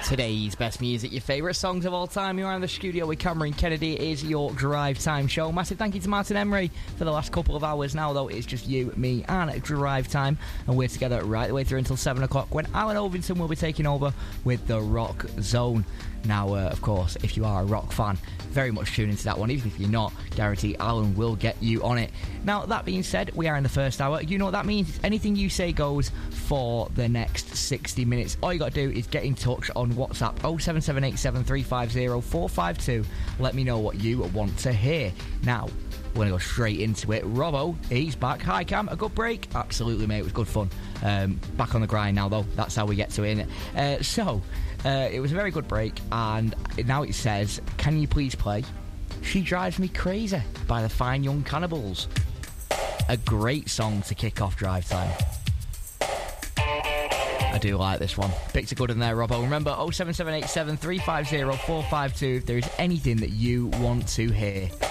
Today's best music, your favourite songs of all time. You're in the studio with Cameron Kennedy. It is your Drive Time show. Massive thank you to Martin Emery for the last couple of hours. Now, though, it's just you, me, and Drive Time, and we're together right the way through until 7 o'clock when Alan Ovington will be taking over with the Rock Zone. Now, of course, if you are a rock fan, very much tune into that one. Even if you're not, guarantee Alan will get you on it. Now, that being said, we are in the first hour. You know what that means. Anything you say goes for the next 60 minutes. All you got to do is get in touch on WhatsApp 07787350452. Let me know what you want to hear. Now, we're going to go straight into it. Robbo, he's back. Hi, Cam. A good break? Absolutely, mate. It was good fun. Back on the grind now, though. That's how we get to it, innit? It was a very good break, and now it says, can you please play She Drives Me Crazy by the Fine Young Cannibals. A great song to kick off Drive Time. I do like this one. Picked a good one there, Robbo. Remember, 07787 350 452 if there is anything that you want to hear.